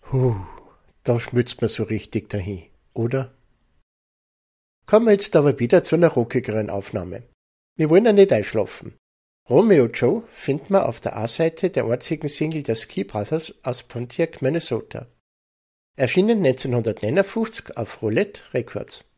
Huh, da schmützt man so richtig dahin, oder? Kommen wir jetzt aber wieder zu einer rockigeren Aufnahme. Wir wollen ja nicht einschlafen. Romeo Joe findet man auf der A-Seite der einzigen Single der Ski Brothers aus Pontiac, Minnesota. Erschienen 1959 auf Roulette Records.